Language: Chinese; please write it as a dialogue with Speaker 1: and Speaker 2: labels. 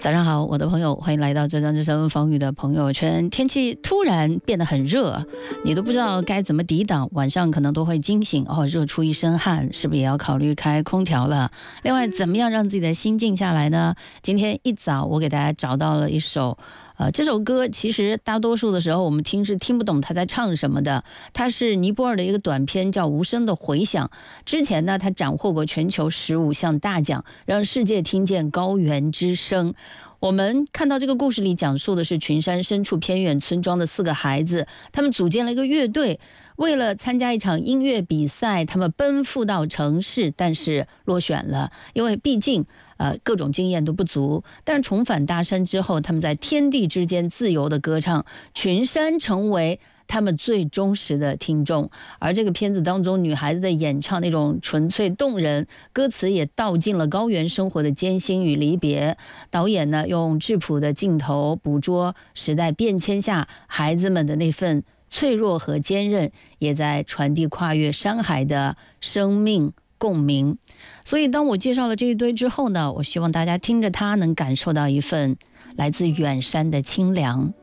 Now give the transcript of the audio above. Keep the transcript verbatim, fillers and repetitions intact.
Speaker 1: 早上好，我的朋友，欢迎来到浙江之声风雨的朋友圈。天气突然变得很热，你都不知道该怎么抵挡，晚上可能都会惊醒，哦，热出一身汗，是不是也要考虑开空调了？另外，怎么样让自己的心静下来呢？今天一早，我给大家找到了一首。呃，这首歌其实大多数的时候我们听是听不懂他在唱什么的，它是尼泊尔的一个短片叫《无声的回响》。之前呢，他斩获过全球十五项大奖，让世界听见高原之声。我们看到这个故事里讲述的是群山深处偏远村庄的四个孩子，他们组建了一个乐队，为了参加一场音乐比赛，他们奔赴到城市，但是落选了，因为毕竟呃各种经验都不足。但是重返大山之后，他们在天地之间自由的歌唱，群山成为他们最忠实的听众。而这个片子当中，女孩子的演唱那种纯粹动人，歌词也道尽了高原生活的艰辛与离别。导演呢，用质朴的镜头捕捉时代变迁下孩子们的那份脆弱和坚韧，也在传递跨越山海的生命共鸣。所以当我介绍了这一堆之后呢，我希望大家听着它能感受到一份来自远山的清凉。